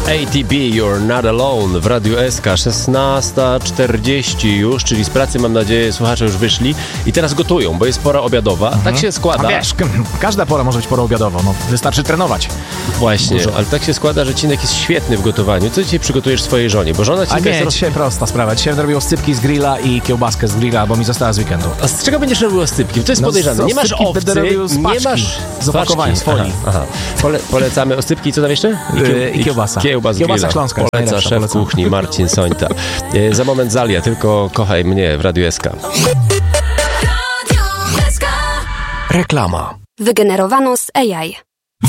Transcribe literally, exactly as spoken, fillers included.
A T B, You're Not Alone w Radiu S K, szesnasta czterdzieści już, czyli z pracy, mam nadzieję, słuchacze już wyszli i teraz gotują, bo jest pora obiadowa. Mhm. Tak się składa. A wiesz, każda pora może być porą obiadową, no wystarczy trenować. Właśnie, Dużo. ale tak się składa, że Cinek jest świetny w gotowaniu. Co dzisiaj przygotujesz swojej żonie? Bo żona Cinka A nie, jest roz... dzisiaj prosta sprawa. Dzisiaj będę robił oscypki z grilla i kiełbaskę z grilla, bo mi została z weekendu. A z czego będziesz robił oscypki? To jest No, podejrzane. Nie masz oscypki będę robił z owcy, paczki, nie masz z opakowania, z folii. Aha, aha. Pole, polecamy oscypki i co tam jeszcze? I, Kieł, i kiełbasa. Kiełbas Kiełbasa grilla. śląska. Poleca szef polecam. kuchni Marcin Sońta. E, za moment Zalia, tylko kochaj mnie w Radiu S K. Reklama. Wygenerowano z A I.